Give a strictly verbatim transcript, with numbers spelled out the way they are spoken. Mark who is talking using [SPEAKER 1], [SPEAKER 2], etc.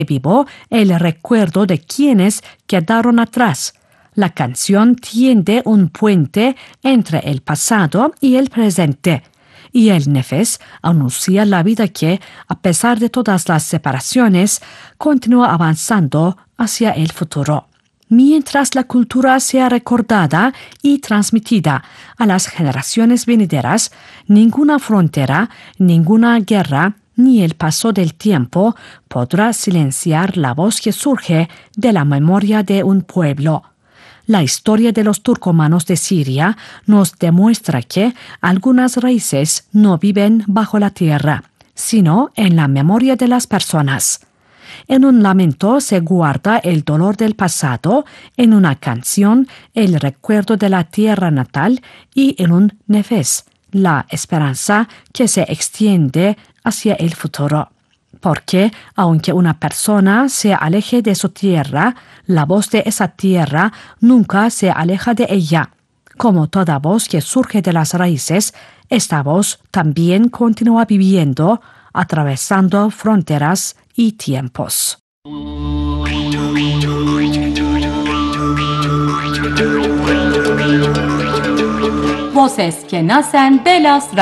[SPEAKER 1] vivo el recuerdo de quienes quedaron atrás. La canción tiende un puente entre el pasado y el presente, y el Nefes anuncia la vida que, a pesar de todas las separaciones, continúa avanzando hacia el futuro. Mientras la cultura sea recordada y transmitida a las generaciones venideras, ninguna frontera, ninguna guerra, ni el paso del tiempo podrá silenciar la voz que surge de la memoria de un pueblo. La historia de los turcomanos de Siria nos demuestra que algunas raíces no viven bajo la tierra, sino en la memoria de las personas. En un lamento se guarda el dolor del pasado, en una canción el recuerdo de la tierra natal y en un nefes, la esperanza que se extiende hacia el futuro. Porque, aunque una persona se aleje de su tierra, la voz de esa tierra nunca se aleja de ella. Como toda voz que surge de las raíces, esta voz también continúa viviendo, atravesando fronteras y tiempos.
[SPEAKER 2] Voces que nacen de las raíces.